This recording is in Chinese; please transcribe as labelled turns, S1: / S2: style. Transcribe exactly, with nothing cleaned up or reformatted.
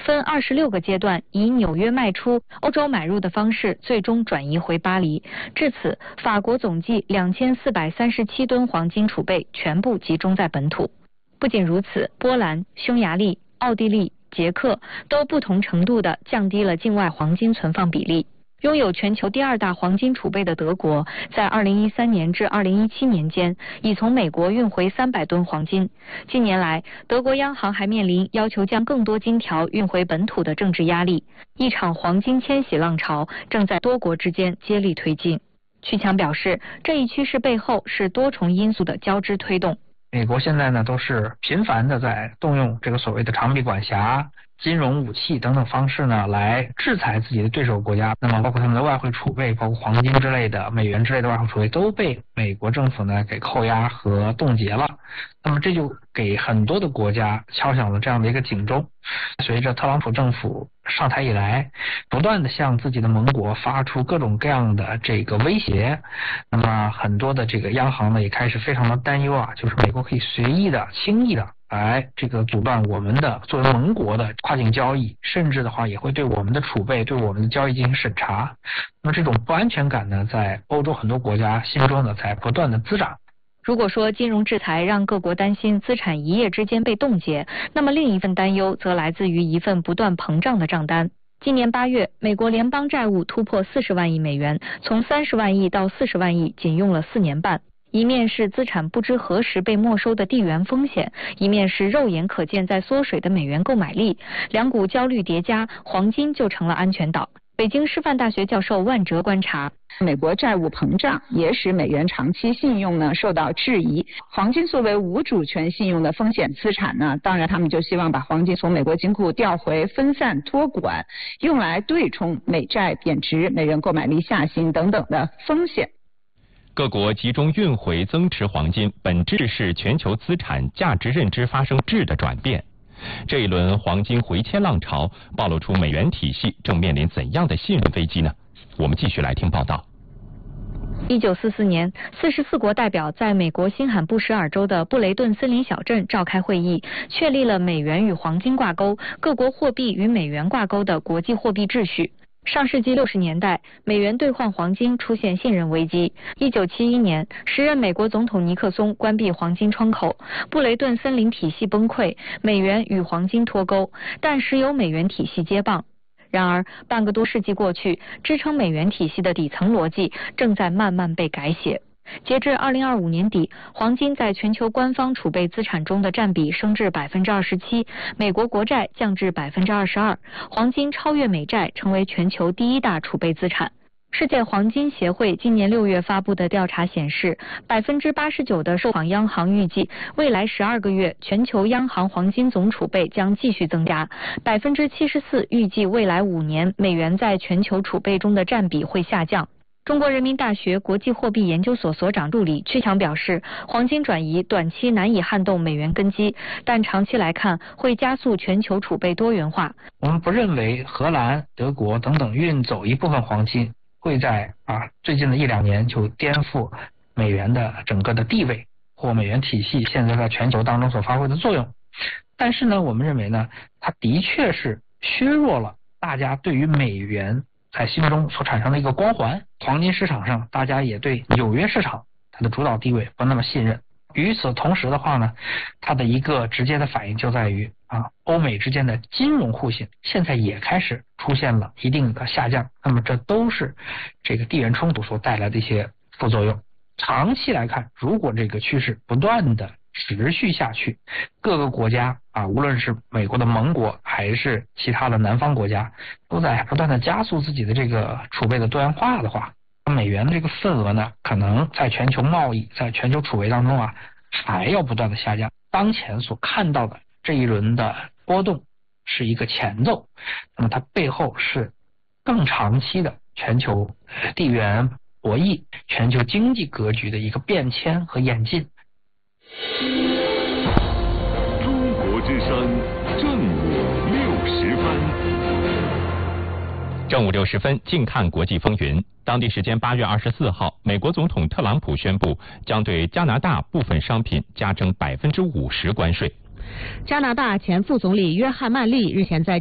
S1: 分二十六个阶段，以纽约卖出、欧洲买入的方式，最终转移回巴黎。至此，法国总计两千四百三十七吨黄金储备全部集中在本土。不仅如此，波兰、匈牙利、奥地利、捷克都不同程度地降低了境外黄金存放比例。拥有全球第二大黄金储备的德国，在二零一三年至二零一七年间，已从美国运回三百吨黄金。近年来，德国央行还面临要求将更多金条运回本土的政治压力。一场黄金迁徙浪潮正在多国之间接力推进。屈强表示，这一趋势背后是多重因素的交织推动。
S2: 美国现在呢，都是频繁的在动用这个所谓的长臂管辖、金融武器等等方式呢，来制裁自己的对手国家。那么包括他们的外汇储备，包括黄金之类的、美元之类的外汇储备，都被美国政府呢给扣押和冻结了。那么这就给很多的国家敲响了这样的一个警钟。随着特朗普政府上台以来，不断的向自己的盟国发出各种各样的这个威胁，那么很多的这个央行呢也开始非常的担忧啊，就是美国可以随意的、轻易的来这个阻断我们的作为盟国的跨境交易，甚至的话也会对我们的储备、对我们的交易进行审查。那么这种不安全感呢，在欧洲很多国家心中呢在不断的滋长。
S1: 如果说金融制裁让各国担心资产一夜之间被冻结，那么另一份担忧则来自于一份不断膨胀的账单。今年八月，美国联邦债务突破四十万亿美元，从三十万亿到四十万亿仅用了四年半。一面是资产不知何时被没收的地缘风险，一面是肉眼可见在缩水的美元购买力，两股焦虑叠加，黄金就成了安全岛。北京师范大学教授万哲观察，
S3: 美国债务膨胀也使美元长期信用呢受到质疑。黄金作为无主权信用的风险资产呢，当然他们就希望把黄金从美国金库调回分散托管，用来对冲美债贬值、美元购买力下行等等的风险。
S4: 各国集中运回增持黄金，本质是全球资产价值认知发生质的转变。这一轮黄金回迁浪潮暴露出美元体系正面临怎样的信任危机呢？我们继续来听报道。
S1: 一九四四年，四十四国代表在美国新罕布什尔州的布雷顿森林小镇召开会议，确立了美元与黄金挂钩、各国货币与美元挂钩的国际货币秩序。上世纪六十年代，美元兑换黄金出现信任危机。一九七一年，时任美国总统尼克松关闭黄金窗口，布雷顿森林体系崩溃，美元与黄金脱钩，但时有美元体系接棒。然而，半个多世纪过去，支撑美元体系的底层逻辑正在慢慢被改写。截至二零二五年底，黄金在全球官方储备资产中的占比升至百分之二十七，美国国债降至百分之二十二，黄金超越美债，成为全球第一大储备资产。世界黄金协会今年六月发布的调查显示，百分之八十九的受访央行预计未来十二个月全球央行黄金总储备将继续增加，百分之七十四预计未来五年美元在全球储备中的占比会下降。中国人民大学国际货币研究所所长助理屈强表示，黄金转移短期难以撼动美元根基，但长期来看会加速全球储备多元化。
S2: 我们不认为荷兰、德国等等运走一部分黄金会在啊最近的一两年就颠覆美元的整个的地位或美元体系现在在全球当中所发挥的作用。但是呢，我们认为呢，它的确是削弱了大家对于美元在心中所产生的一个光环。黄金市场上，大家也对纽约市场它的主导地位不那么信任。与此同时的话呢，它的一个直接的反应就在于啊，欧美之间的金融互信现在也开始出现了一定的下降。那么这都是这个地缘冲突所带来的一些副作用。长期来看，如果这个趋势不断的持续下去，各个国家啊，无论是美国的盟国还是其他的南方国家，都在不断的加速自己的这个储备的多元化的话，美元的这个份额呢，可能在全球贸易、在全球储备当中啊，还要不断的下降。当前所看到的这一轮的波动是一个前奏，那么它背后是更长期的全球地缘博弈、全球经济格局的一个变迁和演进。
S5: 中国之声正午六十分，
S4: 正午六十分，静看国际风云。当地时间八月二十四号，美国总统特朗普宣布将对加拿大部分商品加征百分之五十关税。
S6: 加拿大前副总理约翰曼利日前在